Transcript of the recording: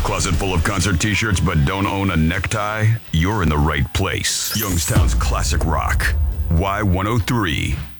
closet full of concert t-shirts but don't own a necktie? You're in the right place. Youngstown's classic rock. Y103.